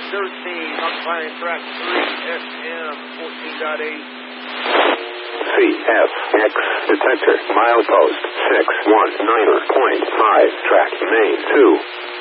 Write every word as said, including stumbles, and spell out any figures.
thirteen, occupying track three, S M fourteen point eight. C F X detector, milepost six one nine point five, track main two.